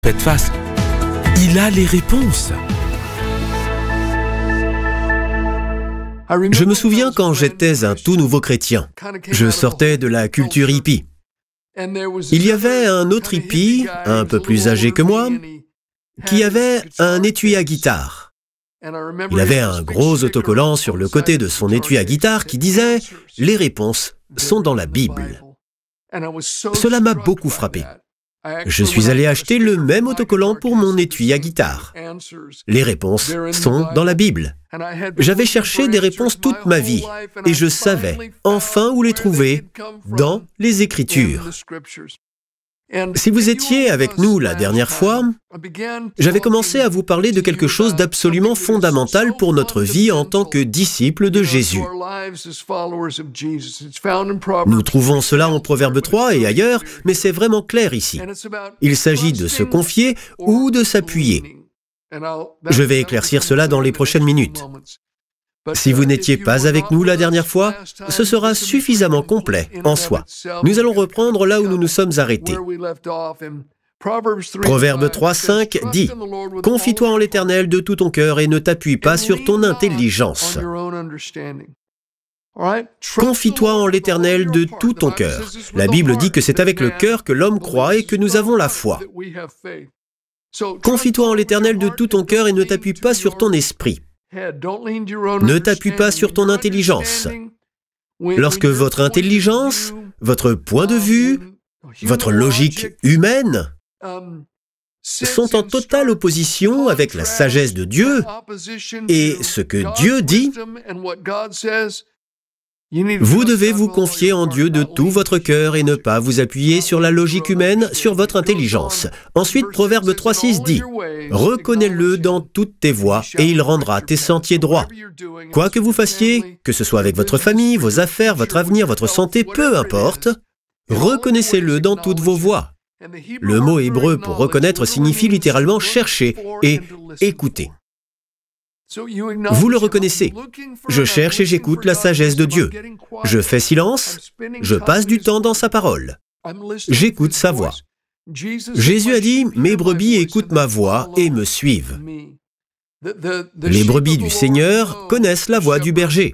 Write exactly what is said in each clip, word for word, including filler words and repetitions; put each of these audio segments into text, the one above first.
Faites face. Il a les réponses. Je me souviens quand j'étais un tout nouveau chrétien. Je sortais de la culture hippie. Il y avait un autre hippie, un peu plus âgé que moi, qui avait un étui à guitare. Il avait un gros autocollant sur le côté de son étui à guitare qui disait « Les réponses sont dans la Bible ». Cela m'a beaucoup frappé. Je suis allé acheter le même autocollant pour mon étui à guitare. Les réponses sont dans la Bible. J'avais cherché des réponses toute ma vie et je savais enfin où les trouver dans les Écritures. Si vous étiez avec nous la dernière fois, j'avais commencé à vous parler de quelque chose d'absolument fondamental pour notre vie en tant que disciples de Jésus. Nous trouvons cela en Proverbe trois et ailleurs, mais c'est vraiment clair ici. Il s'agit de se confier ou de s'appuyer. Je vais éclaircir cela dans les prochaines minutes. Si vous n'étiez pas avec nous la dernière fois, ce sera suffisamment complet en soi. Nous allons reprendre là où nous nous sommes arrêtés. Proverbe trois, cinq dit « Confie-toi en l'Éternel de tout ton cœur et ne t'appuie pas sur ton intelligence. » Confie-toi en l'Éternel de tout ton cœur. La Bible dit que c'est avec le cœur que l'homme croit et que nous avons la foi. Confie-toi en l'Éternel de tout ton cœur et ne t'appuie pas sur ton esprit. Ne t'appuie pas sur ton intelligence. Lorsque votre intelligence, votre point de vue, votre logique humaine sont en totale opposition avec la sagesse de Dieu et ce que Dieu dit, vous devez vous confier en Dieu de tout votre cœur et ne pas vous appuyer sur la logique humaine, sur votre intelligence. Ensuite, Proverbe trois, six dit « Reconnais-le dans toutes tes voies et il rendra tes sentiers droits. » Quoi que vous fassiez, que ce soit avec votre famille, vos affaires, votre avenir, votre santé, peu importe, reconnaissez-le dans toutes vos voies. Le mot hébreu pour reconnaître signifie littéralement chercher et écouter. Vous le reconnaissez. Je cherche et j'écoute la sagesse de Dieu. Je fais silence, je passe du temps dans sa parole. J'écoute sa voix. Jésus a dit « Mes brebis écoutent ma voix et me suivent ». Les brebis du Seigneur connaissent la voix du berger.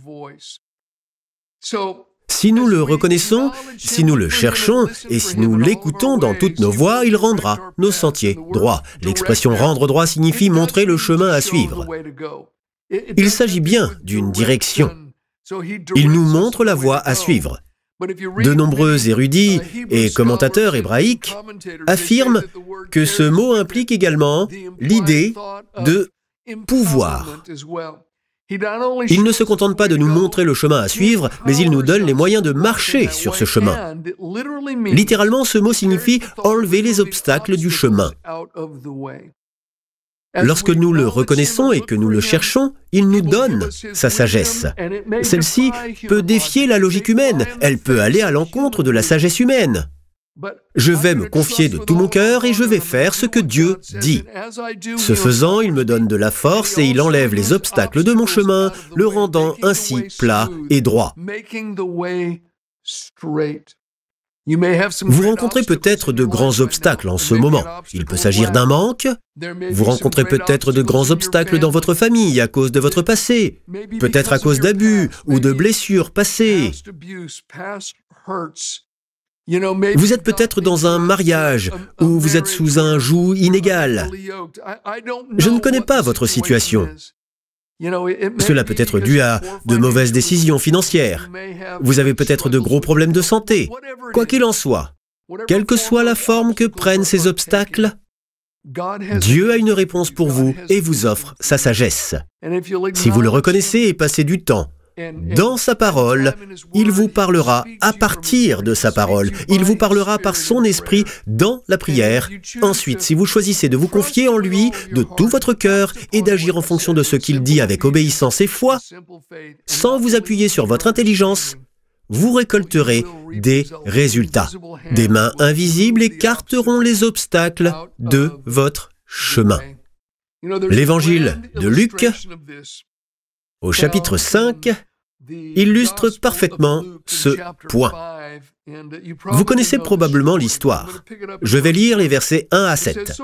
Si nous le reconnaissons, si nous le cherchons et si nous l'écoutons dans toutes nos voies, il rendra nos sentiers droits. L'expression « rendre droit » signifie montrer le chemin à suivre. Il s'agit bien d'une direction. Il nous montre la voie à suivre. De nombreux érudits et commentateurs hébraïques affirment que ce mot implique également l'idée de pouvoir. Il ne se contente pas de nous montrer le chemin à suivre, mais il nous donne les moyens de marcher sur ce chemin. Littéralement, ce mot signifie « enlever les obstacles du chemin ». Lorsque nous le reconnaissons et que nous le cherchons, il nous donne sa sagesse. Celle-ci peut défier la logique humaine, elle peut aller à l'encontre de la sagesse humaine. Je vais me confier de tout mon cœur et je vais faire ce que Dieu dit. Ce faisant, il me donne de la force et il enlève les obstacles de mon chemin, le rendant ainsi plat et droit. Vous rencontrez peut-être de grands obstacles en ce moment. Il peut s'agir d'un manque. Vous rencontrez peut-être de grands obstacles dans votre famille à cause de votre passé, peut-être à cause d'abus ou de blessures passées. Vous êtes peut-être dans un mariage où vous êtes sous un joug inégal. Je ne connais pas votre situation. Cela peut être dû à de mauvaises décisions financières. Vous avez peut-être de gros problèmes de santé. Quoi qu'il en soit, quelle que soit la forme que prennent ces obstacles, Dieu a une réponse pour vous et vous offre sa sagesse. Si vous le reconnaissez et passez du temps dans sa parole, il vous parlera à partir de sa parole. Il vous parlera par son esprit dans la prière. Ensuite, si vous choisissez de vous confier en lui de tout votre cœur et d'agir en fonction de ce qu'il dit avec obéissance et foi, sans vous appuyer sur votre intelligence, vous récolterez des résultats. Des mains invisibles écarteront les obstacles de votre chemin. L'Évangile de Luc, au chapitre cinq, illustre parfaitement ce point. Vous connaissez probablement l'histoire. Je vais lire les versets un à sept.